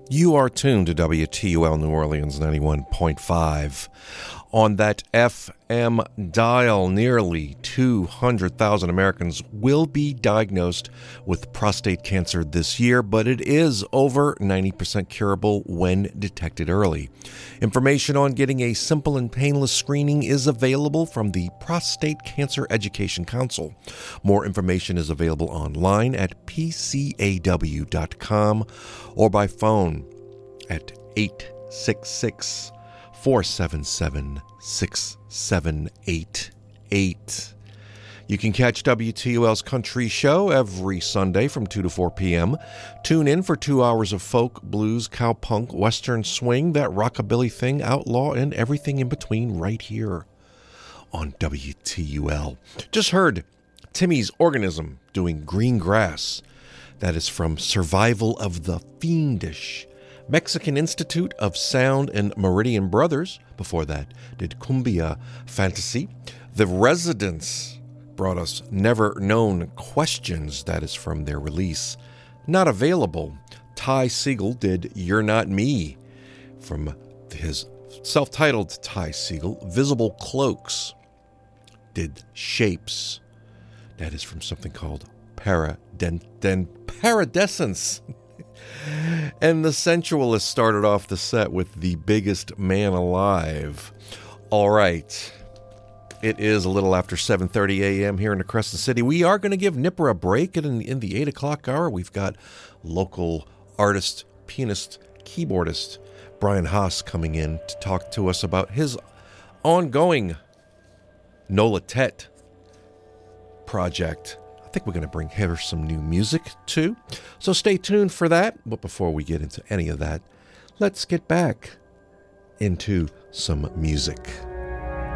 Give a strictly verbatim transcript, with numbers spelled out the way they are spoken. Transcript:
You are tuned to W T U L New Orleans ninety-one point five. On that F M dial, nearly two hundred thousand Americans will be diagnosed with prostate cancer this year, but it is over ninety percent curable when detected early. Information on getting a simple and painless screening is available from the Prostate Cancer Education Council. More information is available online at p c a w dot com or by phone at eight six six, four seven seven, six seven eight eight. You can catch W T U L's Country Show every Sunday from two to four p.m. Tune in for two hours of folk, blues, cowpunk, western swing, that rockabilly thing, outlaw, and everything in between right here on W T U L. Just heard Timmy's Organism doing Green Grass. That is from Survival of the Fiendish. Mexican Institute of Sound and Meridian Brothers, before that, did Cumbia Fantasy. The Residents brought us Never Known Questions, that is from their release Not Available. Ty Segall did You're Not Me, from his self-titled Ty Segall. Visible Cloaks did Shapes, that is from something called Paradent- Paradescence. And the Sensualists started off the set with The Biggest Man Alive. All right. It is a little after seven thirty a.m. here in the Crescent City. We are going to give Nipper a break. In, in the eight o'clock hour, we've got local artist, pianist, keyboardist Brian Haas coming in to talk to us about his ongoing Nola Tet project. I think we're going to bring her some new music, too. So stay tuned for that. But before we get into any of that, let's get back into some music.